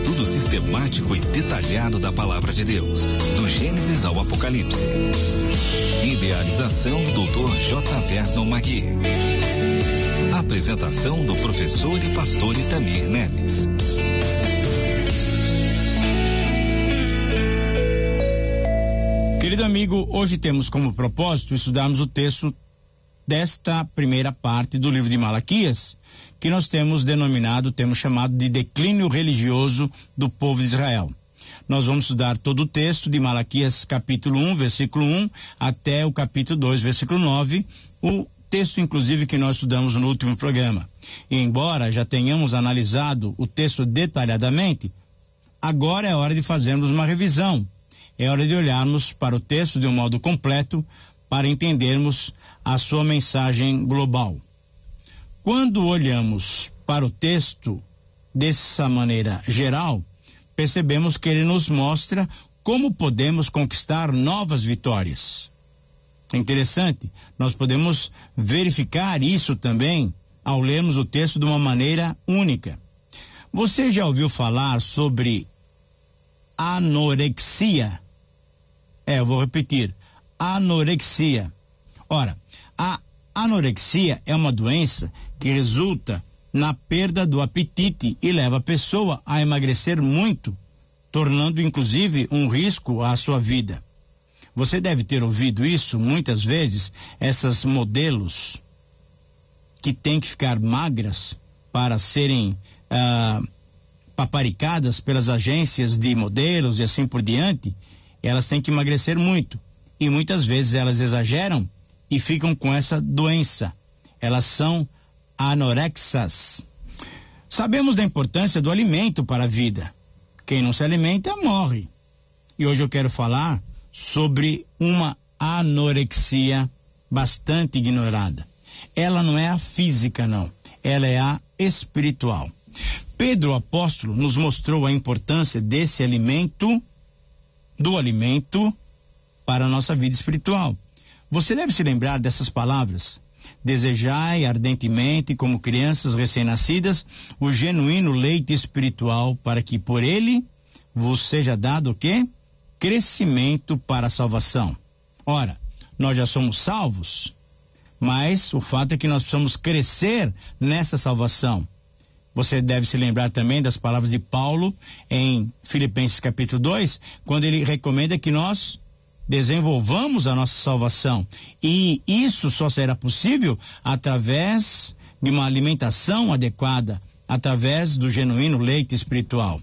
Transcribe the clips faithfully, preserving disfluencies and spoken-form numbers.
estudo sistemático e detalhado da Palavra de Deus, do Gênesis ao Apocalipse. Idealização doutor J. Vernon Magui. Apresentação do professor e pastor Itamir Neves. Querido amigo, hoje temos como propósito estudarmos o texto desta primeira parte do livro de Malaquias, que nós temos denominado, temos chamado de declínio religioso do povo de Israel. Nós vamos estudar todo o texto de Malaquias capítulo um, versículo um, até o capítulo dois, versículo nove, o texto inclusive que nós estudamos no último programa. E embora já tenhamos analisado o texto detalhadamente, agora é hora de fazermos uma revisão. É hora de olharmos para o texto de um modo completo para entendermos a sua mensagem global. Quando olhamos para o texto dessa maneira geral, percebemos que ele nos mostra como podemos conquistar novas vitórias. É interessante, nós podemos verificar isso também ao lermos o texto de uma maneira única. Você já ouviu falar sobre anorexia? É, eu vou repetir, anorexia. Ora, a anorexia é uma doença que resulta na perda do apetite e leva a pessoa a emagrecer muito, tornando inclusive um risco à sua vida. Você deve ter ouvido isso muitas vezes, essas modelos que têm que ficar magras para serem ah, paparicadas pelas agências de modelos e assim por diante. Elas têm que emagrecer muito e muitas vezes elas exageram e ficam com essa doença. Elas são anorexas. Sabemos da importância do alimento para a vida. Quem não se alimenta morre. E hoje eu quero falar sobre uma anorexia bastante ignorada. Ela não é a física, não. Ela é a espiritual. Pedro, o apóstolo, nos mostrou a importância desse alimento, do alimento para a nossa vida espiritual. Você deve se lembrar dessas palavras. Desejai ardentemente, como crianças recém-nascidas, o genuíno leite espiritual, para que por ele vos seja dado o quê? Crescimento para a salvação. Ora, nós já somos salvos, mas o fato é que nós precisamos crescer nessa salvação. Você deve se lembrar também das palavras de Paulo em Filipenses capítulo dois, quando ele recomenda que nós desenvolvamos a nossa salvação. E isso só será possível através de uma alimentação adequada, através do genuíno leite espiritual.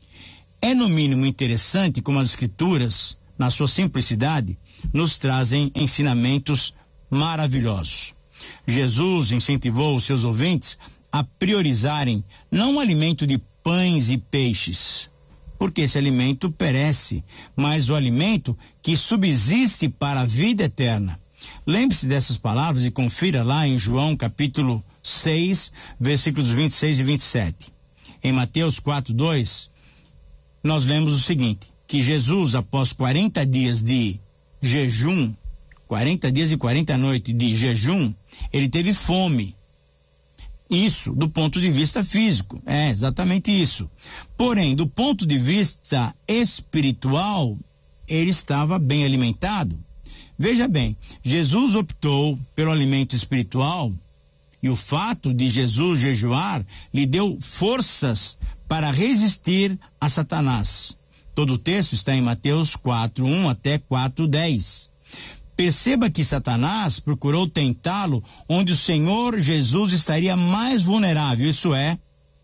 É no mínimo interessante como as Escrituras, na sua simplicidade, nos trazem ensinamentos maravilhosos. Jesus incentivou os seus ouvintes a priorizarem não o alimento de pães e peixes, porque esse alimento perece, mas o alimento que subsiste para a vida eterna. Lembre-se dessas palavras e confira lá em João capítulo seis, versículos vinte e seis e vinte e sete. Em Mateus quatro, dois, nós lemos o seguinte, que Jesus, após quarenta dias de jejum, quarenta dias e quarenta noites de jejum, ele teve fome. Isso, do ponto de vista físico, é exatamente isso. Porém, do ponto de vista espiritual, ele estava bem alimentado. Veja bem, Jesus optou pelo alimento espiritual e o fato de Jesus jejuar lhe deu forças para resistir a Satanás. Todo o texto está em Mateus quatro, um até quatro, dez. Perceba que Satanás procurou tentá-lo onde o Senhor Jesus estaria mais vulnerável, isso é,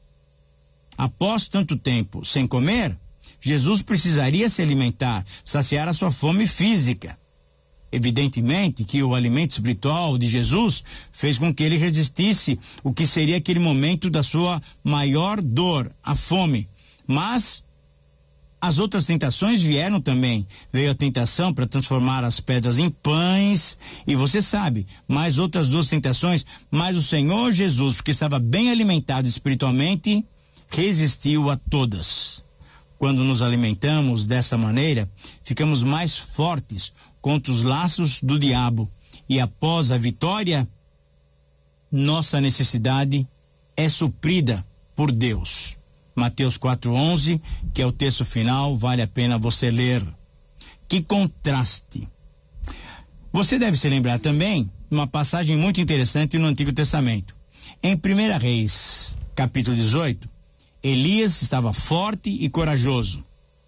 após tanto tempo sem comer, Jesus precisaria se alimentar, saciar a sua fome física. Evidentemente que o alimento espiritual de Jesus fez com que ele resistisse o que seria aquele momento da sua maior dor, a fome. Mas as outras tentações vieram também. Veio a tentação para transformar as pedras em pães, e você sabe, mais outras duas tentações, mas o Senhor Jesus, porque estava bem alimentado espiritualmente, resistiu a todas. Quando nos alimentamos dessa maneira, ficamos mais fortes contra os laços do diabo, e após a vitória, nossa necessidade é suprida por Deus. Mateus quatro onze, que é o texto final, vale a pena você ler. Que contraste! Você deve se lembrar também de uma passagem muito interessante no Antigo Testamento. Em primeira Reis, capítulo dezoito, Elias estava forte e corajoso.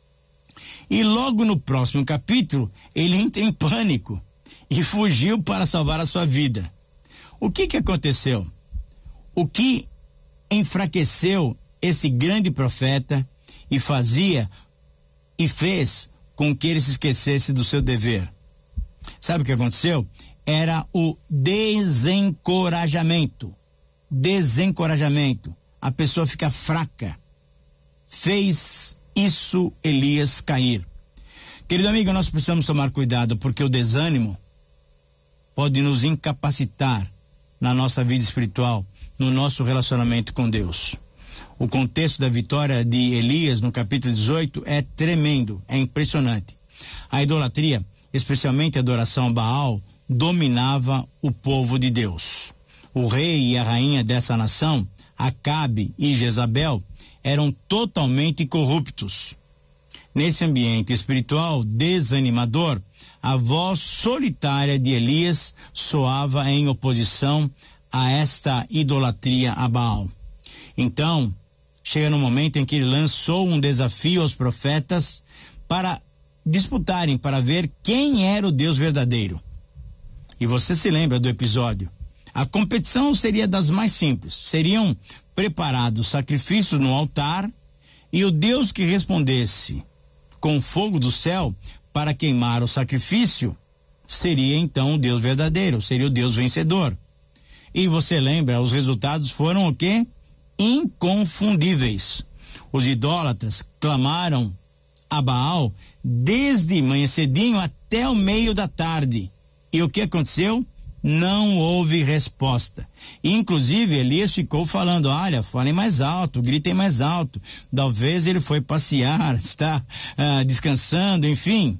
E logo no próximo capítulo, ele entra em pânico e fugiu para salvar a sua vida. O que que aconteceu? O que enfraqueceu esse grande profeta e fazia e fez com que ele se esquecesse do seu dever? Sabe o que aconteceu? Era o desencorajamento. Desencorajamento. A pessoa fica fraca. Fez isso Elias cair. Querido amigo, nós precisamos tomar cuidado, porque o desânimo pode nos incapacitar na nossa vida espiritual, no nosso relacionamento com Deus. O contexto da vitória de Elias no capítulo dezoito é tremendo, é impressionante. A idolatria, especialmente a adoração a Baal, dominava o povo de Deus. O rei e a rainha dessa nação, Acabe e Jezabel, eram totalmente corruptos. Nesse ambiente espiritual desanimador, a voz solitária de Elias soava em oposição a esta idolatria a Baal. Então, chega no momento em que ele lançou um desafio aos profetas para disputarem, para ver quem era o Deus verdadeiro. E você se lembra do episódio. A competição seria das mais simples. Seriam preparados sacrifícios no altar e o Deus que respondesse com fogo do céu para queimar o sacrifício seria então o Deus verdadeiro, seria o Deus vencedor. E você lembra, os resultados foram o quê? Inconfundíveis. Os idólatras clamaram a Baal desde manhã cedinho até o meio da tarde. E o que aconteceu? Não houve resposta. Inclusive, Elias ficou falando, olha, falem mais alto, gritem mais alto. Talvez ele foi passear, está ah, descansando, enfim.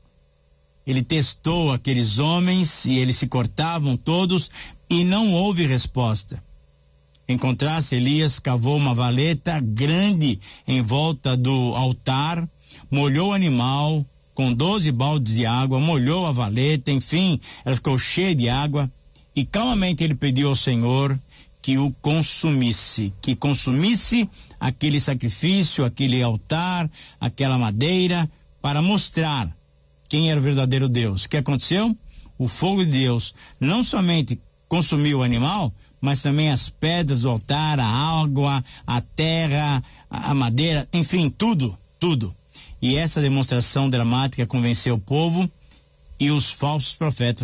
Ele testou aqueles homens e eles se cortavam todos e não houve resposta. Em contraste, Elias cavou uma valeta grande em volta do altar, molhou o animal com doze baldes de água, molhou a valeta, enfim, ela ficou cheia de água e calmamente ele pediu ao Senhor que o consumisse, que consumisse aquele sacrifício, aquele altar, aquela madeira, para mostrar quem era o verdadeiro Deus. O que aconteceu? O fogo de Deus não somente consumiu o animal, mas também as pedras do altar, a água, a terra, a madeira, enfim, tudo, tudo. E essa demonstração dramática convenceu o povo e os falsos profetas